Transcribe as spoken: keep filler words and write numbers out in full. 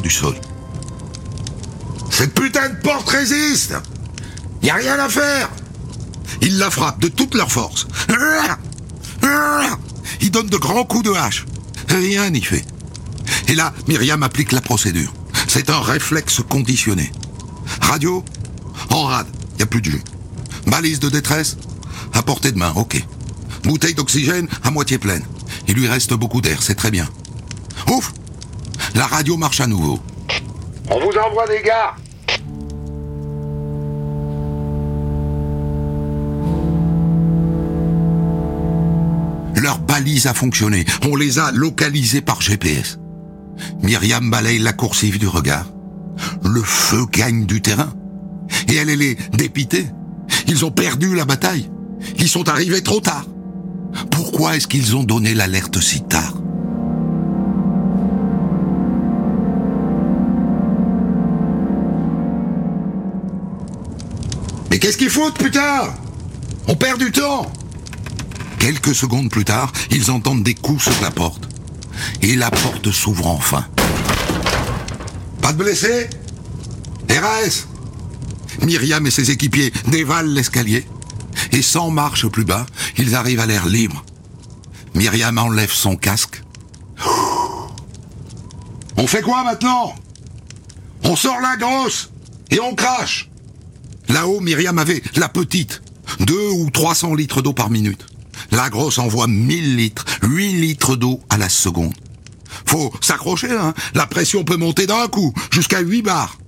du sol. Cette putain de porte résiste. Y a rien à faire. Ils la frappent de toute leur force. Ils donnent de grands coups de hache. Rien n'y fait. Et là, Myriam applique la procédure. C'est un réflexe conditionné. Radio, en rade, y a plus de jus. Balise de détresse, à portée de main, ok. Bouteille d'oxygène à moitié pleine. Il lui reste beaucoup d'air, c'est très bien. Ouf! La radio marche à nouveau. On vous envoie des gars! Leur balise a fonctionné. On les a localisés par G P S. Myriam balaye la coursive du regard. Le feu gagne du terrain. Et elle, elle est dépitée. Ils ont perdu la bataille. Ils sont arrivés trop tard. Pourquoi est-ce qu'ils ont donné l'alerte si tard? Mais qu'est-ce qu'ils foutent, putain? On perd du temps. Quelques secondes plus tard, ils entendent des coups sur la porte. Et la porte s'ouvre enfin. Pas de blessés? R A S. Myriam et ses équipiers dévalent l'escalier. Et cent marches plus bas, ils arrivent à l'air libre. Myriam enlève son casque. On fait quoi maintenant? On sort la grosse et on crache. Là-haut, Myriam avait la petite. Deux ou trois cents litres d'eau par minute. La grosse envoie mille litres, huit litres d'eau à la seconde. Faut s'accrocher, hein. La pression peut monter d'un coup, jusqu'à huit bars.